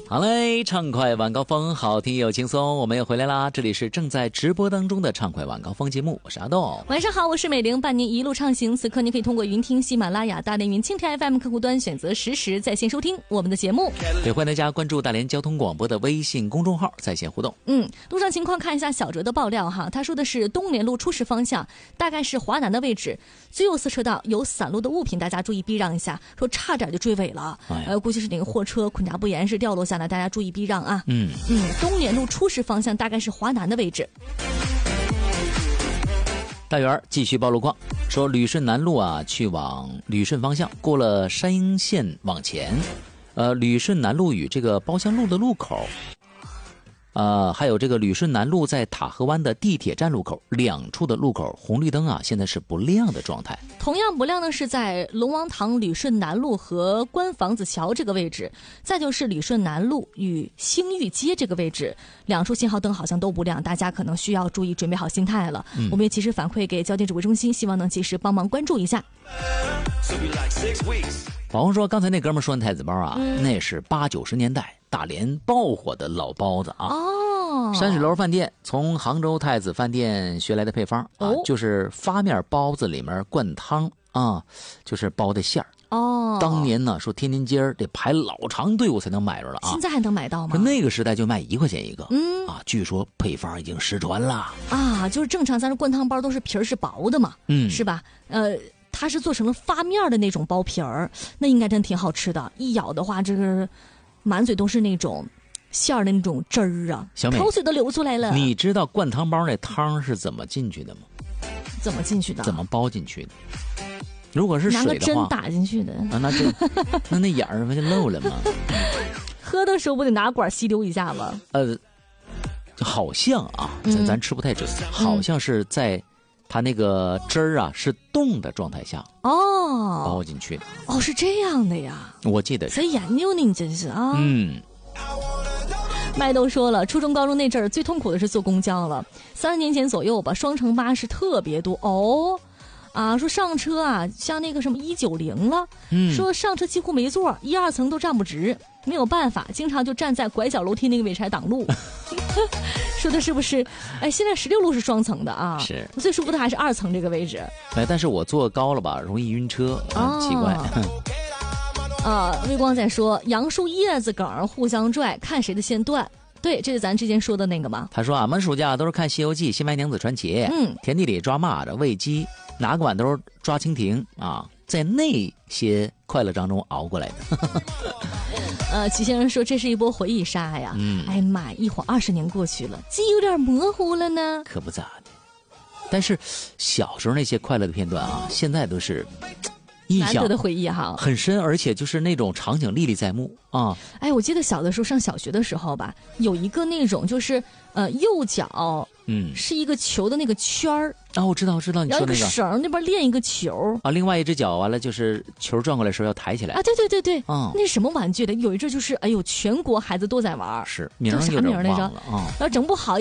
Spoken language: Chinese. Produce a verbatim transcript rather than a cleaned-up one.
好嘞，畅快晚高峰，好听又轻松，我们又回来啦！这里是正在直播当中的畅快晚高峰节目，我是阿豆。 晚上好，我是美玲，伴您一路畅行。此刻你可以通过云听、喜马拉雅、大连云蜻蜓 F M 客户端选择实时在线收听我们的节目。 也欢迎大家关注大连交通广播的微信公众号在线互动。 嗯，路上情况看一下小哲的爆料哈，他说的是东联路出事方向，大概是华南的位置，最右侧车道有散落的物品，大家注意避让一下。说差点就追尾了，哎、呃，估计是哪个货车捆扎不严实掉落下来，大家注意避让啊。 嗯嗯，东联路出事方向大概是华南的位置。 大园继续报路况，说旅顺南路啊，去往旅顺方向，过了山阴线往前，呃，旅顺南路与这个包厢路的路口。呃，还有这个旅顺南路在塔河湾的地铁站路口两处的路口红绿灯啊，现在是不亮的状态。 同样不亮的是在龙王塘旅顺南路和关房子桥这个位置，再就是旅顺南路与兴裕街这个位置，两处信号灯好像都不亮，大家可能需要注意准备好心态了。嗯、我们也及时反馈给交警指挥中心，希望能及时帮忙关注一下。 宝红说，刚才那哥们说那太子包啊、嗯，那是八九十年代大连爆火的老包子啊。 哦， 山水楼饭店从杭州太子饭店学来的配方啊、哦，就是发面包子里面灌汤啊，就是包的馅儿。 哦， 当年呢说天津街得排老长队伍才能买着了啊。 现在还能买到吗？ 那个时代就卖一块钱一个。 嗯啊，据说配方已经失传了啊。就是正常咱这灌汤包都是皮儿是薄的嘛， 嗯， 是吧？呃。它是做成了发面的那种包皮儿，那应该真挺好吃的。一咬的话，这个满嘴都是那种馅儿的那种汁儿啊， 小美口水都流出来了。 你知道灌汤包那汤是怎么进去的吗？ 怎么进去的？ 怎么包进去的？如果是水的话， 拿个针打进去的啊，那就那那眼儿不就漏了吗？ 喝的时候不得拿管吸溜一下吗？ 呃，好像啊，咱、嗯、咱吃不太准，好像是在。它那个汁儿啊是冻的状态下哦包进去的哦，是这样的呀， 我记得是。 谁研究呢？你真是啊。 嗯。 麦豆说了，初中高中那阵儿最痛苦的是坐公交了，三十年前左右吧，双层巴士特别多哦。啊，说上车啊，像那个什么一九零了，嗯，说上车几乎没座，一二层都站不直，没有办法，经常就站在拐角楼梯那个位置还挡路。说的是不是？哎，现在十六路是双层的啊， 是最舒服的还是二层这个位置。 哎，但是我坐高了吧，容易晕车，很、哦、奇怪。 啊，微光在说杨树叶子梗互相拽，看谁的先断。对，这是咱之前说的那个吗？ 他说俺们暑假都是看《西游记》《新白娘子传奇》， 嗯， 田地里抓蚂蚱、喂鸡，拿个碗都是抓蜻蜓啊，在那些快乐当中熬过来的。 呃，齐先生说这是一波回忆杀呀， 嗯， 哎妈，一晃二十年过去了，记忆有点模糊了呢。 可不咋的，但是小时候那些快乐的片段啊，现在都是印象难得的回忆哈， 很深，而且就是那种场景历历在目啊。 哎，我记得小的时候上小学的时候吧，有一个那种就是呃右脚嗯是一个球的那个圈儿啊，我知道我知道你说那个， 然后一个绳那边练一个球啊，另外一只脚完了就是球转过来的时候要抬起来啊，对对对对， 嗯， 那是什么玩具的？有一阵就是哎呦，全国孩子都在玩， 是名儿叫啥名来着？ 啊， 然后整不好。